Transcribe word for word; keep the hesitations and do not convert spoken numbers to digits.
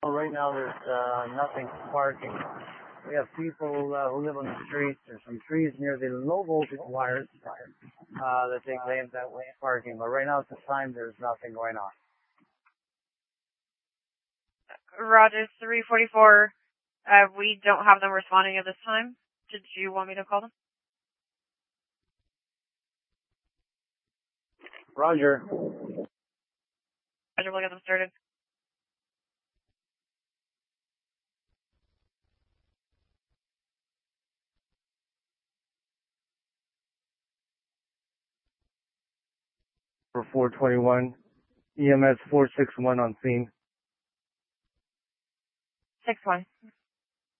Well, right now there's uh, nothing parking. We have people uh, who live on the streets. There's some trees near the low voltage wires uh, that they claim that was parking. But right now at this time, there's nothing going on. Roger, three forty-four. Uh, we don't have them responding at this time. Did you want me to call them? Roger. Roger, we'll get them started. For four twenty-one, E M S four six one on scene. six one.